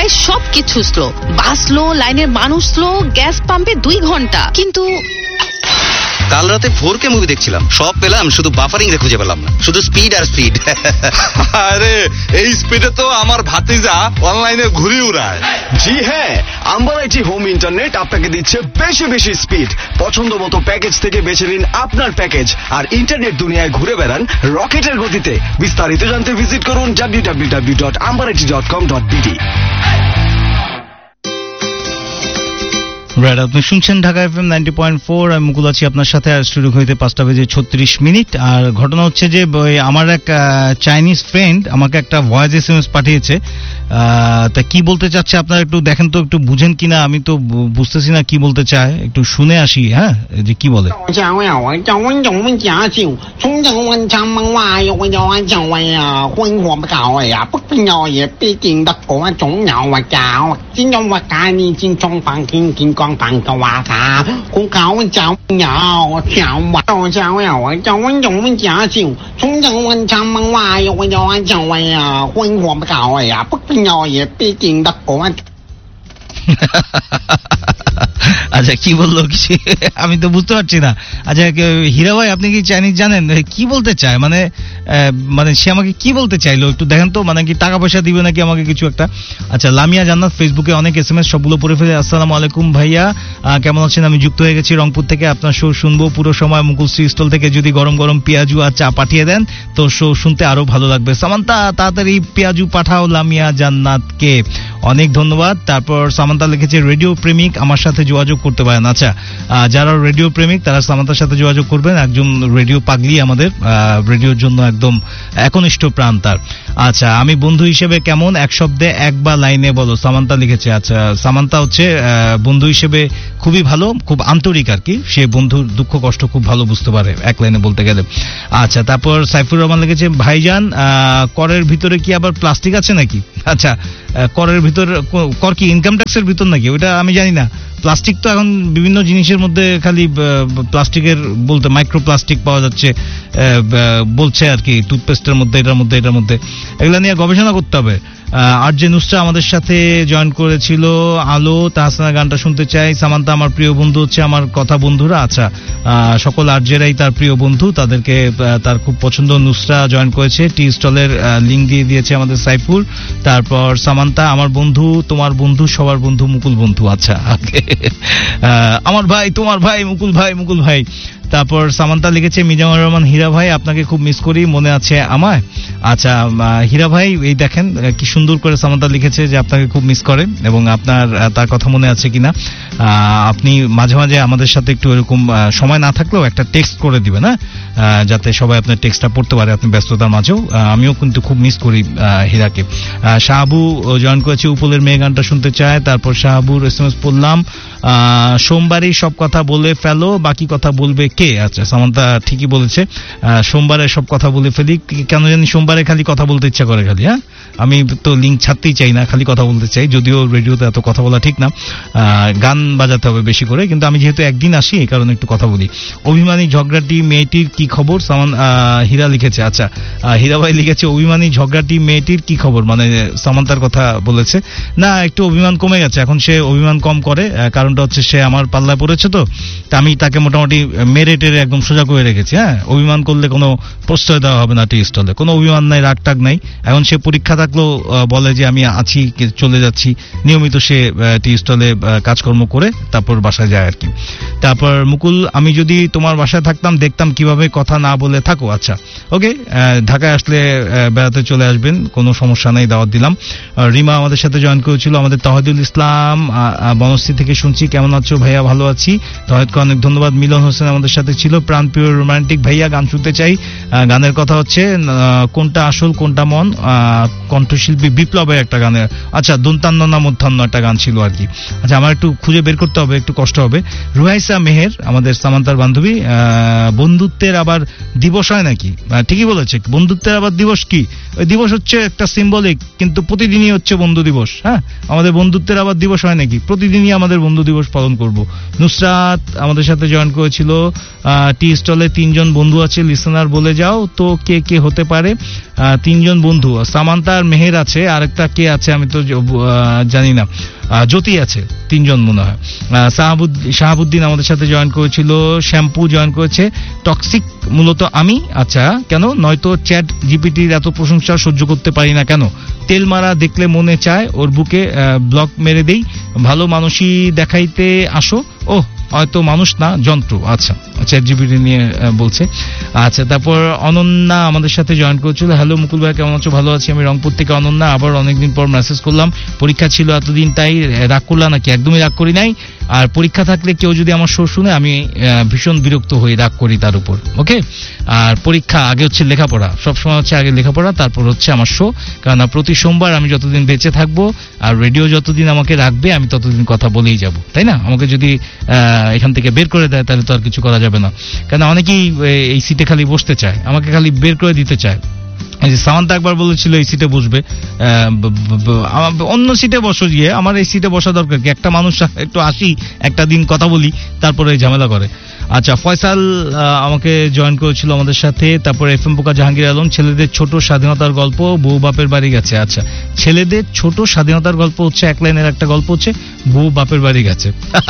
ঢাকায় সবকিছু স্লো, বাস স্লো, লাইনের মানুষ স্লো, গ্যাস পাম্পে 2 ঘন্টা। কিন্তু কাল রাতে 4K মুভি দেখছিলাম, সব পেলাম, শুধু বাফারিং এ খুঁজে পেলাম না, শুধু স্পিড আর স্পিড। আরে এই স্পিডে তো আমার ভাতিজা অনলাইনে ঘুরে উড়ায়। জি হ্যাঁ, আম্বারাইটি হোম ইন্টারনেট আপনাকে দিচ্ছে বেশি বেশি স্পিড। পছন্দ মতো প্যাকেজ থেকে বেছে নিন আপনার প্যাকেজ আর ইন্টারনেট দুনিয়ায় ঘুরে বেড়ান রকেটের গতিতে। বিস্তারিত জানতে ভিজিট করুন www.ambarati.com.bd। রাইট, আপনি শুনছেন ঢাকা FM 90.4। আমি মুকুল আছি আপনার সাথে। আর শুরু হইতে 5:36। আর ঘটনা হচ্ছে যে আমার এক চাইনিজ ফ্রেন্ড আমাকে একটা ভয়েস SMS পাঠিয়েছে। তা কি বলতে চাচ্ছে আপনারা একটু দেখেন তো, একটু বুঝেন কিনা, আমি তো বুঝতেছি না কি বলতে চায়, একটু শুনে আসি। হ্যাঁ, যে কি বলে। আচ্ছা, কি বললো কিছু আমি তো বুঝতে পারছি না। আচ্ছা হীরা ভাই, আপনি কি চাইনিজ জানেন কি বলতে চায়? মানে সে আমাকে কি বলতে চাইলো একটু দেখেন তো। মানে কি টাকা পয়সা দিবে নাকি আমাকে কিছু একটা? আচ্ছা, লামিয়া জান্নাত ফেসবুকে অনেক SMS সবগুলো পড়ে ফেলে। আসসালামু আলাইকুম ভাইয়া, কেমন আছেন? আমি যুক্ত হয়ে গেছি রংপুর থেকে, আপনার শো শুনবো পুরো সময়। মুকুল শ্রী স্টল থেকে যদি গরম গরম পেঁয়াজু আর চা পাঠিয়ে দেন তো শো শুনতে আরো ভালো লাগবে। সামান্তা তাড়াতাড়ি পেঁয়াজু পাঠাও লামিয়া জান্নাতকে, অনেক ধন্যবাদ। তারপর সামান্তা লিখেছে রেডিও প্রেমিক আমার সাথে যোগাযোগ করতে পারেন। আচ্ছা, যারা রেডিও প্রেমিক তারা সামান্তার সাথে যোগাযোগ করবেন। একজন রেডিও পাগলি, আমাদের রেডিওর জন্য একদম একনিষ্ঠ প্রাণ তার। আচ্ছা, আমি বন্ধু হিসেবে কেমন, এক শব্দে এক বা লাইনে বলো, সামান্তা লিখেছে। আচ্ছা, সামান্তা হচ্ছে বন্ধু হিসেবে খুবই ভালো, খুব আন্তরিক আর কি। সে বন্ধুর দুঃখ কষ্ট খুব ভালো বুঝতে পারে, এক লাইনে বলতে গেলে। আচ্ছা, তারপর সাইফুর রহমান লিখেছে ভাইজান করের ভিতরে কি আবার প্লাস্টিক আছে নাকি? আচ্ছা, করের ভিতর, কর কি ইনকাম ট্যাক্সের ভিতর নাকি? ওটা আমি জানি না। প্লাস্টিক তো এখন বিভিন্ন জিনিসের মধ্যে খালি প্লাস্টিকের বলতে মাইক্রো প্লাস্টিক পাওয়া যাচ্ছে বলছে আর কি, টুথপেস্টের মধ্যে, এটার মধ্যে, এটার মধ্যে। এগুলা নিয়ে গবেষণা করতে হবে। আর যে নুসরা আমাদের সাথে জয়েন করেছিল, আলো তাহসানা গানটা শুনতে চাই। সামান্তা আমার প্রিয় বন্ধু হচ্ছে আমার কথা বন্ধুরা। আচ্ছা, সকল আরজেরাই তার প্রিয় বন্ধু, তাদেরকে তার খুব পছন্দ। নুসরা জয়েন করেছে, টি স্টলের লিঙ্ক দিয়ে দিয়েছে আমাদের সাইফুর। তারপর সামান্তা আমার বন্ধু, তোমার বন্ধু, সবার বন্ধু, মুকুল বন্ধু। আচ্ছা, আমার ভাই, তোমার ভাই, মুকুল ভাই, মুকুল ভাই। তারপর সামান্তা লিখেছে মিজানুর রহমান হীরা ভাই আপনাকে খুব মিস করি, মনে আছে আমায়? আচ্ছা হীরা ভাই, এই দেখেন কি সুন্দর করে সামান্তা লিখেছে যে আপনাকে খুব মিস করে এবং আপনার তার কথা মনে আছে কিনা। আপনি মাঝে মাঝে আমাদের সাথে একটু এরকম সময় না থাকলেও একটা টেক্সট করে দিবেন, হ্যাঁ, যাতে সবাই আপনার টেক্সটটা পড়তে পারে আপনি ব্যস্ততার মাঝেও। আমিও কিন্তু খুব মিস করি হীরাকে। শাহাবু জয়েন করেছে, উপলের মেয়ে গানটা শুনতে চায়। তারপর শাহাবুর SMS পড়লাম, সোমবারই সব কথা বলে ফেলো, বাকি কথা বলবে কে? আচ্ছা, সামান্তা ঠিকই বলেছে, সোমবারে সব কথা বলে ফেলি। কেন জানি সোমবারে খালি কথা বলতে ইচ্ছা করে খালি। হ্যাঁ, আমি তো লিঙ্ক ছাড়তেই চাই না, খালি কথা বলতে চাই, যদিও রেডিওতে এত কথা বলা ঠিক না, গান বাজাতে হবে বেশি করে। কিন্তু আমি যেহেতু একদিন আসি এই কারণে একটু কথা বলি। অভিমানী ঝগড়াটি মেয়েটির কি খবর? হীরা লিখেছে। আচ্ছা, হীরা ভাই লিখেছে অভিমানী ঝগড়াটি মেয়েটির কি খবর, মানে সামান্তার কথা বলেছে। না, একটু অভিমান কমে গেছে, এখন সে অভিমান কম করে। কারণটা হচ্ছে সে আমার পাল্লায় পড়েছে, তো আমি তাকে মোটামুটি মেরে টেরে একদম সোজা করে রেখেছি। হ্যাঁ, অভিমান করলে কোনো প্রশ্রয় দেওয়া হবে না টি স্টলে, কোনো অভিমান নাই, রাগ টাগ নাই। এখন সে পরীক্ষা থাকলেও বলে যে আমি আছি, চলে যাচ্ছি। নিয়মিত সে টি স্টলে কাজকর্ম করে তারপর বাসায় যায় আর কি। তারপর মুকুল, আমি যদি তোমার বাসায় থাকতাম দেখতাম কিভাবে কথা না বলে থাকো। আচ্ছা, ওকে, ঢাকায় আসলে বেড়াতে চলে আসবেন, কোনো সমস্যা নেই, দাওয়াত দিলাম। রিমা আমাদের সাথে জয়েন করেছিল। আমাদের তহিদুল ইসলাম বনশ্রী থেকে শুনছি, কেমন আছো ভাইয়া? ভালো আছি। তহিদকে অনেক ধন্যবাদ। মিলন হোসেন আমাদের সাথে ছিল। প্রাণপ্রিয় রোমান্টিক ভাইয়া গান শুনতে চাই। গানের কথা হচ্ছে কোনটা আসল কোনটা মন, কণ্ঠশিল্পী বিপ্লবের একটা গানের। আচ্ছা, দন্তান্ন না মধ্যাহ্ন একটা গান ছিল আর কি। আচ্ছা, আমার একটু খুঁজে বের করতে হবে, একটু কষ্ট হবে। রুহাইসা মেহের আমাদের সামান্তার বান্ধবী, বন্ধুত্বের আবার দিবস হয় নাকি? ঠিকই বলেছে, বন্ধুত্বের আবার দিবস কি? ওই দিবস হচ্ছে একটা সিম্বলিক, কিন্তু প্রতিদিনই হচ্ছে বন্ধু দিবস। হ্যাঁ, আমাদের বন্ধুত্বের আবার দিবস হয় নাকি? প্রতিদিনই আমাদের বন্ধু দিবস পালন করব। নুসরাত আমাদের সাথে জয়েন করেছিল। টি স্টলে 3 জন বন্ধু আছে, লিসেনার বলে যাও তো কে কে হতে পারে। 3 জন বন্ধু, সামান্তা আর মেহের আছে, আরেকটা কে আছে আমি তো জানি না, জ্যোতি আছে, 3 জন মনে হয়। শাহাবুদ্দিন আমাদের সাথে জয়েন করেছিল, শ্যাম্পু জয়েন করেছে, টক্সিক মূলত আমি। আচ্ছা, কেন? নয়তো চ্যাট জিপিটির এত প্রশংসা সহ্য করতে পারি না কেন? তেল মারা দেখলে মনে চায় ওর বুকে ব্লক মেরে দেই, ভালো মানুষই দেখাইতে আসো। ও হয়তো মানুষ না, যন্ত্র। আচ্ছা, চ্যাট জিপিটি নিয়ে বলছে। আচ্ছা, তারপর অনন্যা আমাদের সাথে জয়েন করেছিল, হ্যালো মুকুল ভাই কেমন আছো? ভালো আছি আমি, রংপুর থেকে অনন্যা। আবার অনেকদিন পর মেসেজ করলাম, পরীক্ষা ছিল এতদিন তাই রাগ করলাম নাকি? একদমই রাগ করি নাই। আর পরীক্ষা থাকলে কেউ যদি আমার শো শুনে আমি ভীষণ বিরক্ত হই, রাগ করি তার উপর। ওকে, আর পরীক্ষা আগে হচ্ছে লেখাপড়া, সবসময় হচ্ছে আগে লেখাপড়া, তারপর হচ্ছে আমার শো। কারণ প্রতি সোমবার আমি যতদিন বেঁচে থাকবো আর রেডিও যতদিন আমাকে রাখবে আমি ততদিন কথা বলেই যাব, তাই না? আমাকে যদি এখান থেকে বের করে দেয় তাহলে তো আর কিছু করা যাবে না। কেন অনেকেই এই সিটে খালি বসতে চায়, আমাকে খালি বের করে দিতে চায়। সামান্তা একবার বলেছিল এই সিটে বসবে, অন্য সিটে বসো গিয়ে, আমার এই সিটে বসা দরকার কি? একটা মানুষ একটু আসি, একটা দিন কথা বলি, তারপরে ঝামেলা করে। আচ্ছা, ফয়সাল আমাকে জয়েন করেছিল আমাদের সাথে। তারপর এফএম পোকা জাহাঙ্গীর আলম, ছেলেদের ছোট স্বাধীনতার গল্প, বউ বাপের বাড়ি গেছে। আচ্ছা, ছেলেদের ছোট স্বাধীনতার গল্প হচ্ছে এক লাইনের একটা গল্প, হচ্ছে বউ বাপের বাড়ি গেছে।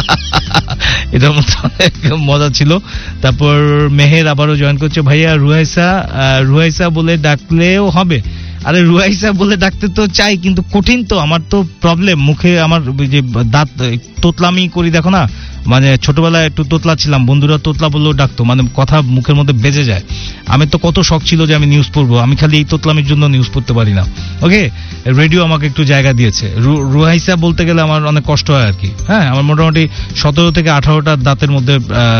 এটার মধ্যে অনেক মজা ছিল। তারপর মেহের আবারও জয়েন করছে, ভাইয়া রুহাইসা বলে ডাকলেও হবে? আরে রুহাইসা বলে ডাকতে তো চাই, কিন্তু কঠিন তো, আমার তো প্রবলেম, মুখে আমার যে দাঁত তোতলামি করি, দেখো না, মানে ছোটবেলায় একটু তোতলা ছিলাম, বন্ধুরা তোতলা বললেও ডাকতো, মানে কথা মুখের মধ্যে বেজে যায়। আমি তো কত শখ ছিল যে আমি নিউজ পড়বো, আমি খালি এই তোতলামির জন্য নিউজ পড়তে পারি না। ওকে, রেডিও আমাকে একটু জায়গা দিয়েছে। রুহাইসা বলতে গেলে আমার অনেক কষ্ট হয় আর কি। হ্যাঁ, আমার মোটামুটি 17 থেকে 18টা দাঁতের মধ্যে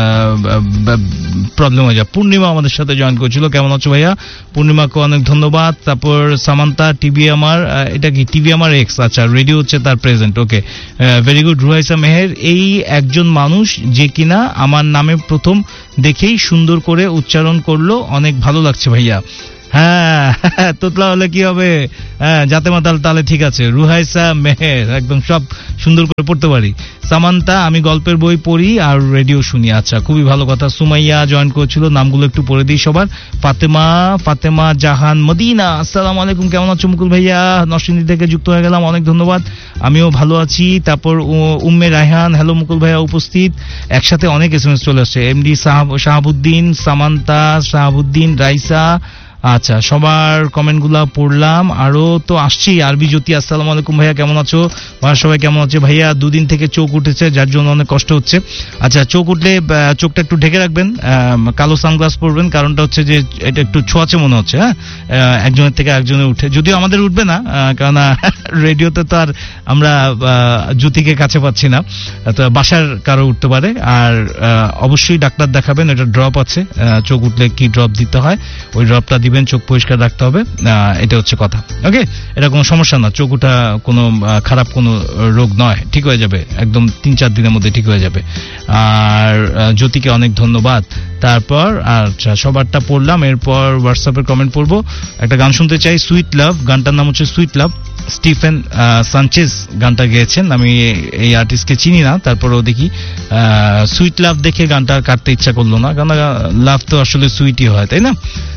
প্রবলেম হয়ে যায়। পূর্ণিমা আমাদের সাথে জয়েন করেছিল, কেমন আছো ভাইয়া? পূর্ণিমাকে অনেক ধন্যবাদ। তারপর সামান্তা, টিভি আমার, এটা কি টিভি আমার এক্স? আচ্ছা, রেডিও হচ্ছে তার প্রেজেন্ট। ওকে, ভেরি গুড। রুহাইসা মেহের, এই একজন মানুষ যে কিনা আমার নামে প্রথম দেখেই সুন্দর করে উচ্চারণ করলো, অনেক ভালো লাগছে ভাইয়া। হ্যাঁ, তোতলা হলে কি হবে? হ্যাঁ, যাতে মাতাল তালে ঠিক আছে। রুহাইসা মেহের, একদম সব সুন্দর করে পড়তে পারি। সামান্তা, আমি গল্পের বই পড়ি আর রেডিও শুনি। আচ্ছা, খুবই ভালো কথা। সুমাইয়া জয়েন করেছিল, নামগুলো একটু পড়ে দিই সবার। ফাতেমা জাহান মদিনা, আসসালামু আলাইকুম, কেমন আছো মুকুল ভাইয়া? নরসিংদী থেকে যুক্ত হয়ে গেলাম, অনেক ধন্যবাদ, আমিও ভালো আছি। তারপর উম্মে রায়হান, হ্যালো মুকুল ভাইয়া উপস্থিত। একসাথে অনেক এসএমএস চলে আসছে। এমডি শাহাবুদ্দিন, সামান্তা, শাহাবুদ্দিন, রাইসা। আচ্ছা, সবার কমেন্ট গুলা পড়লাম, আরো তো আসছি। আরবি জ্যোতি, আসসালামু আলাইকুম ভাইয়া, কেমন আছো? সবাই কেমন আছে? ভাইয়া 2 দিন থেকে চোখ উঠেছে, যার জন্য অনেক কষ্ট হচ্ছে। আচ্ছা, চোখ উঠলে চোখটা একটু ঢেকে রাখবেন, কালো সানগ্লাস পরবেন, কারণটা হচ্ছে যে এটা একটু ছোঁয়াচে মনে হচ্ছে। হ্যাঁ, একজনের থেকে একজনে উঠে, যদিও আমাদের উঠবে না, কারণ রেডিওতে তো আর আমরা জ্যোতিকে কাছে পাচ্ছি না, তো বাসার কারো উঠতে পারে। আর অবশ্যই ডাক্তার দেখাবেন, এটা ড্রপ আছে, চোখ উঠলে কি ড্রপ দিতে হয় ওই ড্রপটা দিবেন, চোখ পরিষ্কার রাখতে হবে, এটা হচ্ছে কথা। ওকে, এটা কোনো সমস্যা না, চোখ উঠা কোনো খারাপ কোনো রোগ নয়, ঠিক হয়ে যাবে একদম 3-4 দিনের মধ্যে ঠিক হয়ে যাবে। আর জ্যোতিকে অনেক ধন্যবাদ। তারপর আচ্ছা, সবারটা পড়লাম, এরপর হোয়াটসঅ্যাপের কমেন্ট পড়বো। একটা গান শুনতে চাই, সুইট লাভ, গানটার নাম হচ্ছে সুইট লাভ, স্টিফেন সানচেজ গানটা গেয়েছেন। আমি এই আর্টিস্টকে চিনি না, তারপরেও দেখি সুইট লাভ দেখে গানটা কাটতে ইচ্ছা করলো না, কারণ লাভ তো আসলে সুইটই হয়, তাই না?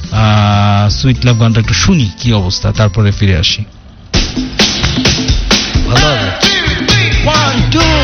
সুইট লাভ গানটা একটু শুনি কি অবস্থা, তারপরে ফিরে আসি। ভালো হবে। 1 2